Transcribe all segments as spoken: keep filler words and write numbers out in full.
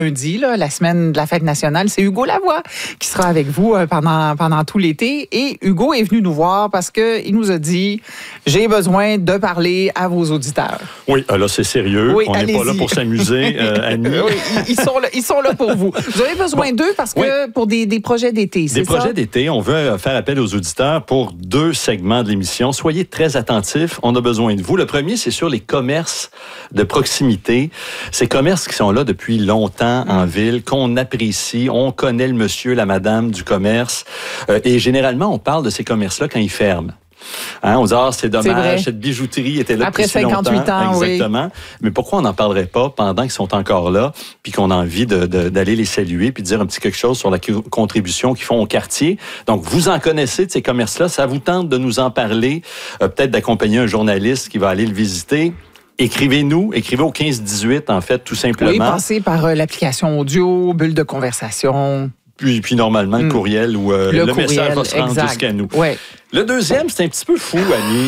lundi, là, la semaine de la fête nationale, c'est Hugo Lavoie qui sera avec vous euh, pendant, pendant tout l'été. Et Hugo est venu nous voir parce qu'il nous a dit « J'ai besoin de parler à vos auditeurs. » Oui, là, c'est sérieux. Oui, on n'est pas là pour s'amuser, euh, Annie. Oui, ils, sont là, ils sont là pour vous. Vous avez besoin bon, d'eux parce que oui. pour des, des projets d'été, c'est Des ça? projets d'été, on veut faire appel aux auditeurs pour deux segments de l'émission. Soyez très attentifs, on a besoin de vous. Le premier, c'est sur les commerces de proximité. Ces commerces qui sont là depuis longtemps en ville, qu'on apprécie, on connaît le monsieur, la madame du commerce, euh, et généralement, on parle de ces commerces-là quand ils ferment. Hein, on dit, ah, c'est dommage, c'est cette bijouterie était là après depuis si cinquante-huit longtemps. ans, exactement. Oui. Mais pourquoi on n'en parlerait pas pendant qu'ils sont encore là, puis qu'on a envie de, de, d'aller les saluer, puis de dire un petit quelque chose sur la contribution qu'ils font au quartier. Donc, vous en connaissez de ces commerces-là, ça vous tente de nous en parler, euh, peut-être d'accompagner un journaliste qui va aller le visiter. Écrivez-nous, écrivez au quinze dix-huit, en fait, tout simplement. Oui, passez par euh, l'application audio, bulle de conversation. Puis, puis normalement, le courriel ou euh, le, le courriel, message va se rendre exact. jusqu'à nous. Ouais. Le deuxième, c'est un petit peu fou, Annie.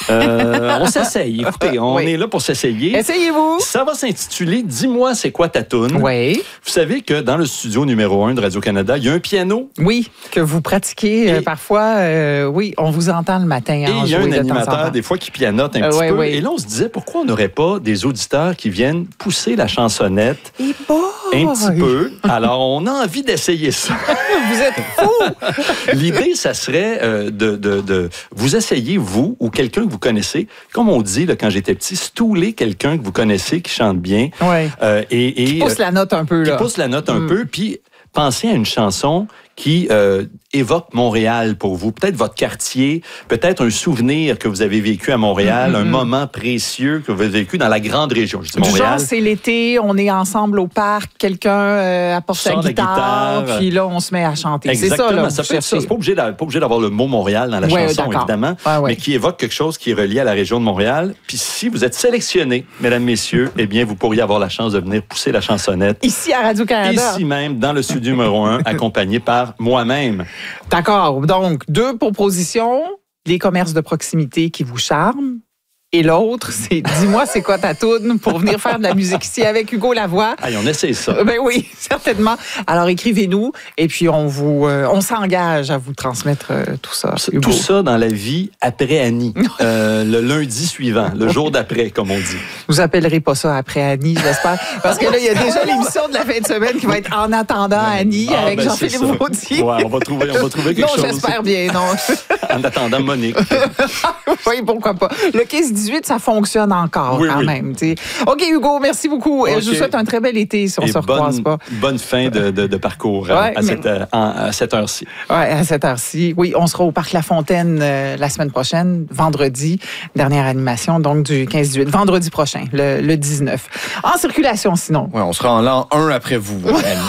Euh, on s'essaye. Écoutez, on oui. est là pour s'essayer. Essayez-vous. Ça va s'intituler « Dis-moi, c'est quoi ta toune? » Oui. Vous savez que dans le studio numéro un de Radio-Canada, il y a un piano. Oui, que vous pratiquez euh, parfois. Euh, oui, on vous entend le matin. Et il y a un animateur, des fois, qui pianote un euh, petit oui, peu. Oui. Et là, on se disait, pourquoi on n'aurait pas des auditeurs qui viennent pousser la chansonnette Et bon. un petit peu? Alors, on a envie d'essayer ça. Vous êtes fous! L'idée, ça serait euh, de, de, de vous essayer, vous, ou quelqu'un que vous connaissez, comme on dit là, quand j'étais petit, stouler quelqu'un que vous connaissez qui chante bien. Oui. Euh, et, et, qui pousse la note un peu. Qui là. pousse la note un mm. peu, puis pensez à une chanson qui euh, évoque Montréal pour vous. Peut-être votre quartier, peut-être un souvenir que vous avez vécu à Montréal, mm-hmm. un moment précieux que vous avez vécu dans la grande région. Je dis Montréal. Genre, c'est l'été, on est ensemble au parc, quelqu'un euh, apporte sa guitare, guitare, puis là, on se met à chanter. Exactement. C'est ça, là. Ça peut être ça. C'est pas obligé, pas obligé d'avoir le mot Montréal dans la ouais, chanson, d'accord. évidemment, ouais, ouais. mais qui évoque quelque chose qui est relié à la région de Montréal. Puis si vous êtes sélectionné, mesdames, messieurs, eh bien, vous pourriez avoir la chance de venir pousser la chansonnette. Ici, à Radio-Canada. Ici même, dans le studio numéro un, accompagné par moi-même. D'accord. Donc, deux propositions. Les commerces de proximité qui vous charment. Et l'autre, c'est « Dis-moi, c'est quoi ta toune » pour venir faire de la musique ici avec Hugo Lavoie. Allez, on essaie ça. Ben oui, certainement. Alors, écrivez-nous et puis on vous, euh, on s'engage à vous transmettre euh, tout ça, Hugo. Tout ça dans la vie après Annie, euh, le lundi suivant, le jour d'après, comme on dit. Vous appellerez pas ça après Annie, j'espère. Parce que là, il y a déjà l'émission de la fin de semaine qui va être En attendant Annie ah, avec ben Jean-Philippe Vautier. Ouais, on va trouver, on va trouver quelque non, chose. Non, j'espère bien, non. En attendant Monique. Oui, pourquoi pas. Le quinze dix-huit, ça fonctionne encore oui, quand oui. même. T'sais. OK, Hugo, merci beaucoup. Okay. Je vous souhaite un très bel été si on ne se recroise pas. Bonne fin de, de, de parcours ouais, à, mais... cette, euh, à cette heure-ci. Oui, à cette heure-ci. Oui, on sera au Parc La Fontaine euh, la semaine prochaine, vendredi, dernière animation, donc du quinze dix-huit. Vendredi prochain, le, le dix-neuf. En circulation, sinon. Oui, on sera en l'an un après vous.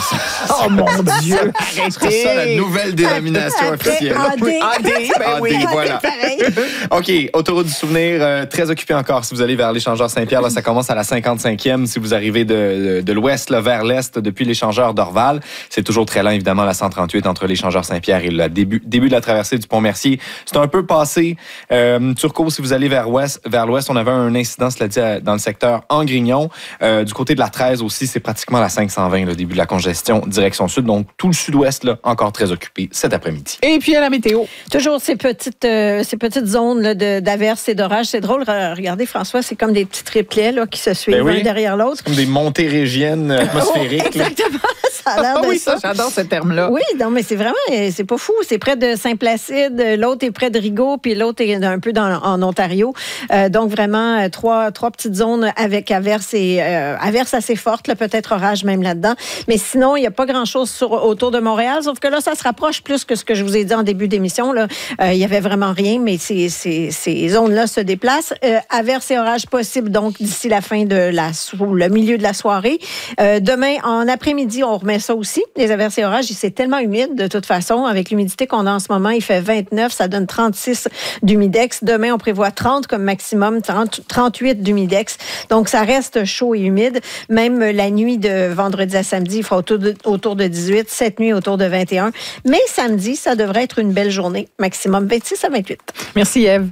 Oh mon Dieu! Arrêtez! C'est ça la nouvelle dénomination officielle. A D. A D, ben oui. A D, voilà. OK, autoroute du souvenir, euh, très occupé encore si vous allez vers l'échangeur Saint-Pierre. Là, ça commence à la cinquante-cinquième. Si vous arrivez de, de, de l'ouest là, vers l'est depuis l'échangeur d'Orval, c'est toujours très lent, évidemment, la cent trente-huit entre l'échangeur Saint-Pierre et le début, début de la traversée du Pont-Mercier. C'est un peu passé. Euh, Turcot, si vous allez vers l'ouest, vers l'ouest, on avait un incident, cela dit, dans le secteur Angrignon. Euh, du côté de la treize aussi, c'est pratiquement la cinq cent vingt, le début de la congestion, direction sud. Donc, tout le sud-ouest, là, encore très occupé cet après-midi. Et puis, à la météo. Toujours ces petites, euh, ces petites zones là, de, d'averses et d'orages. C'est drôle, regardez, François, c'est comme des petits triplets là, qui se suivent ben oui. l'un derrière l'autre. Comme des montées régiennes atmosphériques. Oh, exactement, ça a l'air ah, de oui, ça. ça. J'adore ce terme-là. Oui, non, mais c'est vraiment, c'est pas fou. C'est près de Saint-Placide, l'autre est près de Rigaud, puis l'autre est un peu dans, en Ontario. Euh, donc, vraiment, euh, trois, trois petites zones avec averses et euh, averses assez fortes, là, peut-être orage même là-dedans. Mais sinon, il n'y a pas grand-chose sur, autour de Montréal, sauf que là, ça se rapproche plus que ce que je vous ai dit en début d'émission. Là. Euh, il n'y avait vraiment rien, mais ces, ces, ces zones-là se déplacent. Euh, averses et orages possibles, donc, d'ici la fin de la, le milieu de la soirée. Euh, demain, en après-midi, on remet ça aussi. Les averses et orages, c'est tellement humide, de toute façon. Avec l'humidité qu'on a en ce moment, il fait vingt-neuf, ça donne trente-six d'humidex. Demain, on prévoit trente comme maximum, trente, trente-huit d'humidex. Donc, ça reste chaud et humide. Même la nuit de vendredi à samedi, il fera autour de, autour de dix-huit. Cette nuit, autour de vingt et un. Mais samedi, ça devrait être une belle journée. Maximum vingt-six à vingt-huit. Merci, Ève.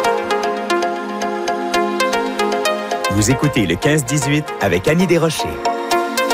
Vous écoutez le quinze dix-huit avec Annie Desrochers.